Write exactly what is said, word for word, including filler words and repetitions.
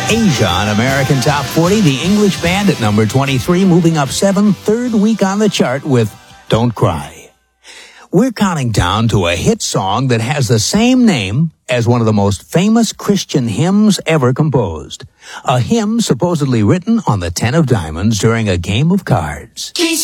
Asia on American Top forty, the English band at number twenty-three, moving up seven, third week on the chart with Don't Cry. We're counting down to a hit song that has the same name as one of the most famous Christian hymns ever composed. A hymn supposedly written on the Ten of Diamonds during a game of cards.